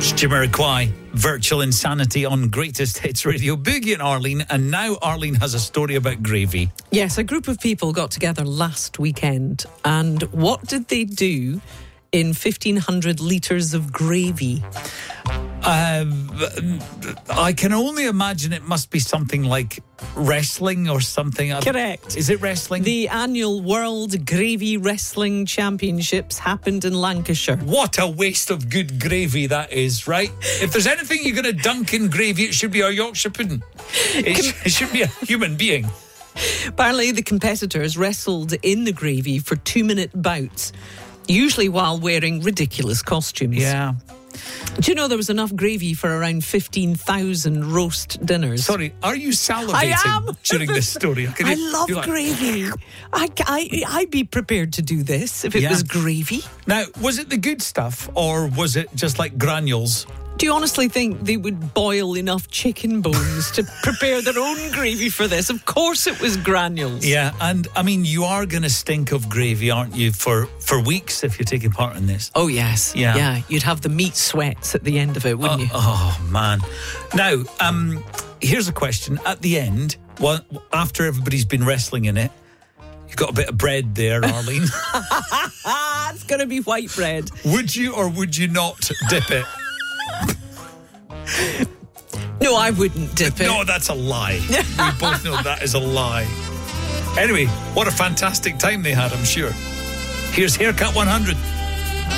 Jamiroquai, Virtual Insanity on Greatest Hits Radio. Boogie and Arlene, and now Arlene has a story about gravy. Yes, a group of people got together last weekend, and what did they do in 1,500 litres of gravy? I can only imagine it must be something like wrestling or something. Correct. Is it wrestling? The annual World Gravy Wrestling Championships happened in Lancashire. What a waste of good gravy that is, right? If there's anything you're going to dunk in gravy, it should be a Yorkshire pudding. It should be a human being. Apparently, the competitors wrestled in the gravy for 2-minute bouts, usually while wearing ridiculous costumes. Yeah. Do you know there was enough gravy for around 15,000 roast dinners? Sorry, are you salivating I am. during this story? I love gravy. I'd be prepared to do this if it was gravy. Now, was it the good stuff or was it just like granules? Do you honestly think they would boil enough chicken bones to prepare their own gravy for this? Of course it was granules. Yeah, and I mean, you are going to stink of gravy, aren't you, for weeks if you're taking part in this? Oh, yes. Yeah, you'd have the meat sweats at the end of it, wouldn't you? Oh, man. Now, here's a question. At the end, after everybody's been wrestling in it, you've got a bit of bread there, Arlene. It's going to be white bread. Would you or would you not dip it? No, I wouldn't dip it. No, that's a lie. We both know that is a lie. Anyway, what a fantastic time they had, I'm sure. Here's Haircut 100.